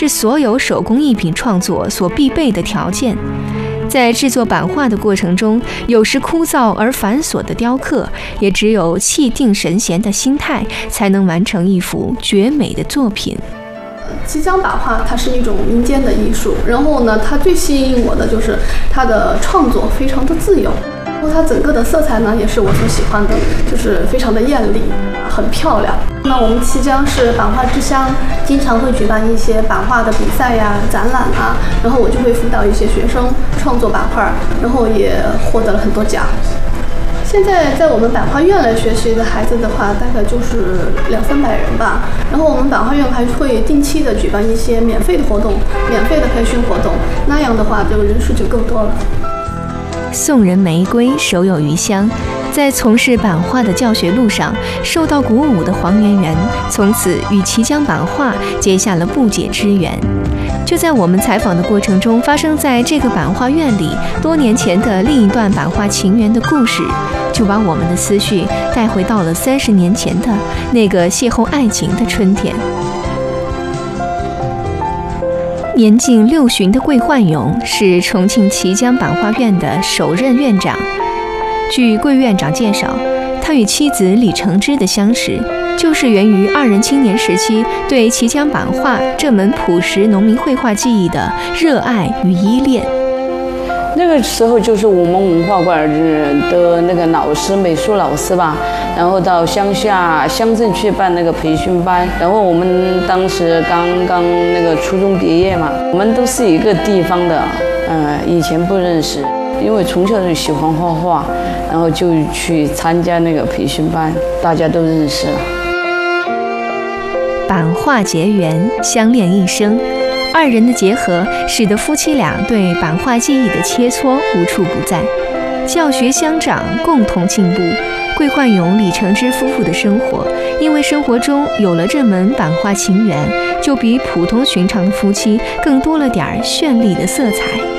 是所有手工艺品创作所必备的条件。在制作版画的过程中，有时枯燥而繁琐的雕刻，也只有气定神闲的心态，才能完成一幅绝美的作品。 綦江版画它是一种民间的艺术，然后呢，它最吸引我的就是它的创作非常的自由，然后它整个的色彩呢也是我所喜欢的，就是非常的艳丽，很漂亮。那我们綦江是版画之乡，经常会举办一些版画的比赛呀、展览啊，然后我就会辅导一些学生创作版画，然后也获得了很多奖。现在在我们版画院来学习的孩子的话，大概就是200-300人吧。然后我们版画院还会定期的举办一些免费的活动、免费的培训活动，那样的话，这个人数就更多了。 送人玫瑰，手有余香。在从事版画的教学路上，受到鼓舞的黄圆圆，从此与綦江版画结下了不解之缘。就在我们采访的过程中，发生在这个版画院里多年前的另一段版画情缘的故事，就把我们的思绪带回到了30年前的那个邂逅爱情的春天。年近60的桂焕勇是重庆綦江版画院的首任院长。据桂院长介绍，他与妻子李承之的相识，就是源于2人青年时期对綦江版画这门朴实农民绘画技艺的热爱与依恋。 那个时候就是我们文化馆的那个老师，美术老师吧，然后到乡镇去办那个培训班，然后我们当时刚那个初中毕业嘛，我们都是一个地方的，以前不认识，因为从小就喜欢画画，然后就去参加那个培训班，大家都认识了。 版画结缘，相恋一生。2人的结合使得夫妻俩对版画技艺的切磋无处不在，教学相长，共同进步。桂焕勇、李承之夫妇的生活，因为生活中有了这门版画情缘，就比普通寻常的夫妻更多了点绚丽的色彩。